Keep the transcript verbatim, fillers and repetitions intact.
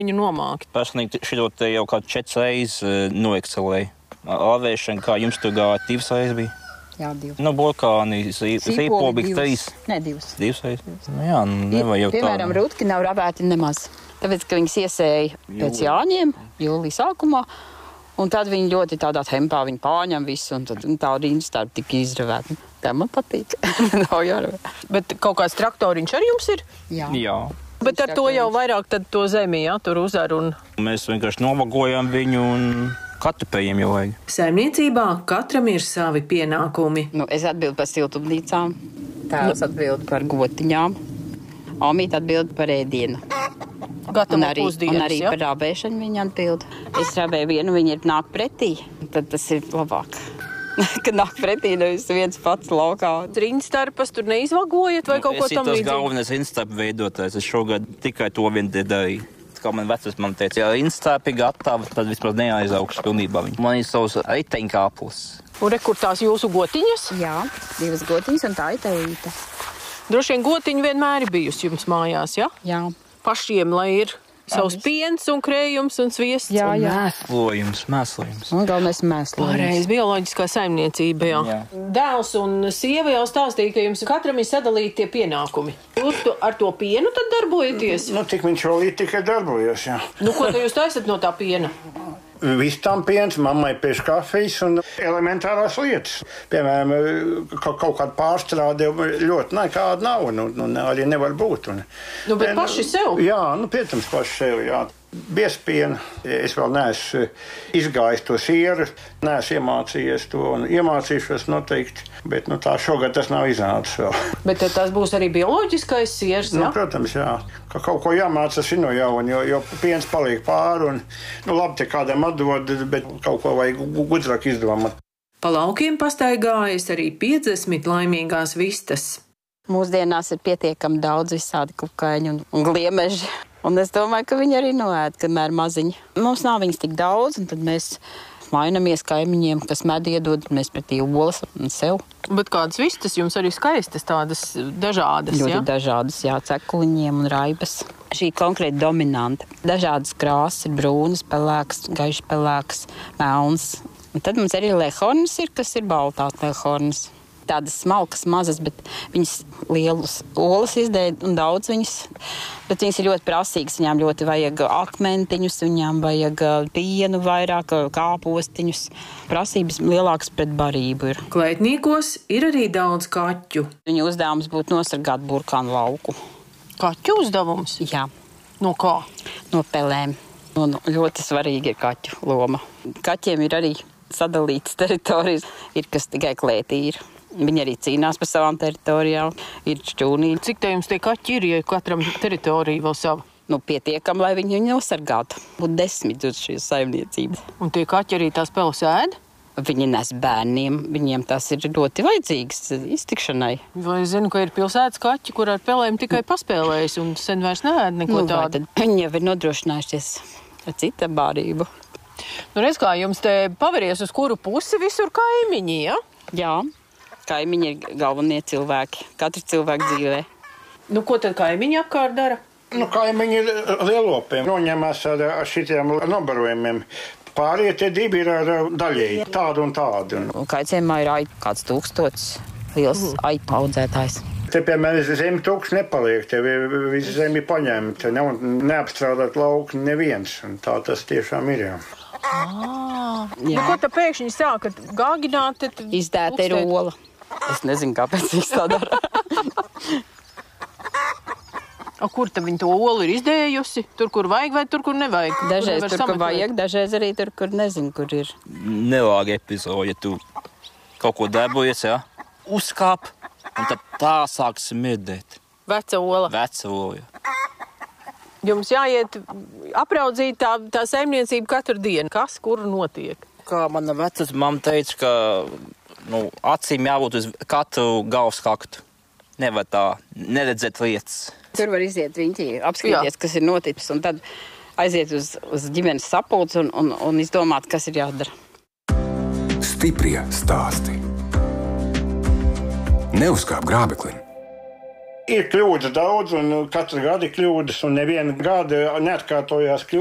Viņu nomākt. Personīgi šito te jau kā četras reizes noekcelēju. Lavēšana, kā jums tur gāja, divas reizes bija? Jā, divas. Nu, burkāni, zīpoli, trīs. Ne, divas. Divas reizes. Nu jā, nevajag tā. Piemēram, rutki nav rabēti nemaz. Tāpēc, ka viņas iesēja pēc Jāņiem, jūlija sākumā, un tad viņi ļoti tādā tempā viņi pārņem visu, un tad un tā rīnstarp tika izravēta. Tā man patīk. Nav jāravē. Bet kaut kāds traktoriņš arī jums ir? Jā. Jā. Bet ar to jau vairāk tad to zemi, jā, tur uzar un... Mēs vienkārši novagojam viņu un katupējiem jau vajag. Saimniecībā katram ir savi pienākumi. Nu, es atbildu par siltumnīcām, tēvs atbildu par gotiņām, Omīte atbildu par ēdienu. Gatavo arī, pusdienas, un arī ja? Par rābēšanu viņa atbild. Es rābēju vienu, viņa ir nāk pretī, tad tas ir labāk. Kad nāk pretī, nevis viens pats laukā. Riņstarpas tur neizvagojat vai Nu, kaut ko tam līdzīgu? Es līdzīgi? ir tas galvenais riņstarpu veidotājs. Es šogad tikai to vien darīju. Kā man vecais man teica, ja riņstarpi gatavi, tad vismaz neaizaugšu pilnībā viņu. Man ir savs riteņkāplis. Un re, kur tās jūsu gotiņas? Jā, divas gotiņas un tā ir teīte. Droši vien gotiņa vienmēr ir bijusi jums mājās, ja? Jā. Pašiem, lai ir savs piens un krējums un sviests. Jā, jā. Mēslojums, mēslojums. Un galvenais mēslojums. Pārējais bioloģiskā saimniecība, jā. Jā. Dēls un sieva jau stāstīja, ka jums katram ir sadalīti tie pienākumi. Jūs tu, ar to pienu tad darbojaties? Nu, tik viņš vēl līdz tikai darbojos, jā. Nu, ko te jūs taisat no tā piena? Vistam piens, mammai pēc kafijas un elementārās lietas. Piemēram, kaut, kaut kāda pārstrāde ļoti nekāda nav, un, un arī nevar būt. Un, Nu, bet paši sev? Jā, nu, protams, paši sev, jā. Biespienu, es vēl neesmu izgājis to sieru, neesmu iemācījies to un iemācīšos noteikti, bet nu, tā šogad tas nav iznācis vēl. Bet tad tas būs arī bioloģiskais siers, Nu, jā? protams, jā. Ka kaut ko jāmācās no jauna, jo, jo piens paliek pāri un, nu, labi, te kādam atdod, bet kaut ko vajag gudrāk izdomāt. Pa laukiem pastaigājas arī piecdesmit laimīgās vistas. Mūsdienās ir pietiekami daudz visādi kukaiņu un, un gliemeži. Un es domāju, ka viņi arī noēd, kamēr maziņi. Mums nav viņas tik daudz, un tad mēs mainamies kaimiņiem, kas med iedod, mēs pretī olas un sev. Bet kādas vistas jums arī skaistas, tādas dažādas, Ļoti jā? dažādas, jā, cekuliņiem un raibas. Šī konkrēti dominanta. Dažādas krāsas ir brūnas, pelēks, gaišs pelēks, melns. Un tad mums arī lehornas ir, kas ir baltās lehornas. Tādas smalkas, mazas, bet viņas lielas olas izdēja un daudz viņas. Bet viņas ir ļoti prasīgas, viņām ļoti vajag akmentiņus, viņām vajag pienu vairāk, kāpostiņus. Prasības lielākas pret barību ir. Klētniekos ir arī daudz kaķu. Viņu uzdevums būtu nosargāt burkānu lauku. Kaķu uzdevums? Jā, No kā? no pelēm. Un ļoti svarīgi ir kaķu loma. Kaķiem ir arī sadalītas teritorijas, ir kas tikai klētī ir. Viņi arī cīnās par savām teritorijām, ir šķūnīļi. Cik te jums tie kaķi ir, ja katram teritorija vēl sava? Nu, pietiekam, lai viņi viņu nosargātu. Būtu desmit uz šīs saimniecības. Un tie kaķi arī tās peles ēd? Viņi nes bērniem, viņiem tas ir ļoti vajadzīgs iztikšanai. Vai es zinu, ka ir pilsētas kaķi, kur ar pelēm tikai paspēlējas un sen vairs neēd neko Nu, vai tādu? tad viņi jau ir nodrošinājušies ar cita bārību. Nu, reiz kā jums te paveries uz kuru pusi visur kaimiņi, ja? Jā, kaimiņi ir galvenie cilvēki, katru cilvēku dzīvē. Nu, ko tad kaimiņi apkārt dara? Nu, kaimiņi ir lielopiem, noņemās ar, ar šitiem nobarojumiem. Pārējie tie divi ir ar daļēji, tādu un tādu. Un kaiciemā ir aitu kāds tūkstots liels aitu audzētājs. Te, piemēram, zemi tūks nepaliek, te visi zemi paņemta, ne, neapstrādāt lauku neviens, un tā tas tiešām ir, jā. Ah, nu, ko tad pēkšņi sākat gāgināt? Tad Izdēta ir pulkstēt? ola. Es nezinu, kāpēc viņš tā dara. A, kur tad viņi to olu ir izdējusi? Tur, kur vajag, vai tur, kur nevajag? Dažreiz nevar tur, kur sameklēt? vajag, dažreiz arī tur, kur nezinu, kur ir. Nelāga epizode, ja tu kaut ko darbojies, jā, uzkāp, un tad tā sāks mirdēt. Veca ola. Veca ola, jā. Jums jāiet apraudzīt tā, tā saimniecība katru dienu. Kas, kur notiek? Kā mana vecas mamma teica, ka nu, acīm jābūt uz katru galvas kaktu. Nevar tā neredzēt lietas. Tur var iziet viņi, apskatīties, kas ir noticis, un tad aiziet uz, uz ģimenes sapulci un, un, un izdomāt, kas ir jādara. Stiprie stāsti. Neuzkāp grābeklim. Ir kļūdas daudz, un katru gadu ir kļūdas, un neviena gada neatkārtojās kļūdas.